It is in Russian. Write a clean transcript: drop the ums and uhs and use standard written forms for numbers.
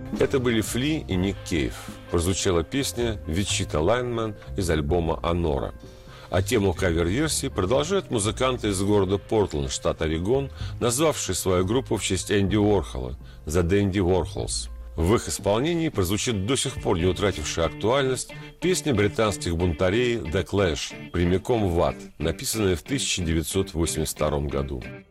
Это были Фли и Ник Кейв. Прозвучала песня «Вичита Лайнман» из альбома «Анора». А тему кавер-версии продолжают музыканты из города Портленд, штат Орегон, назвавшие свою группу в честь Энди Уорхола – The Dandy Warhols. В их исполнении прозвучит до сих пор не утратившая актуальность песня британских бунтарей «The Clash» прямиком в ад, написанная в 1982 году.